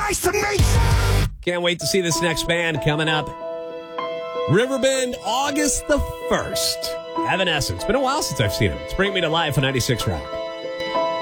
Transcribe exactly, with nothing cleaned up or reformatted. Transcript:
nice to meet you. Can't wait to see this next band coming up. Riverbend, August the first. Evanescence. Been a while since I've seen them. It's Bring Me to Life on ninety-six Rock.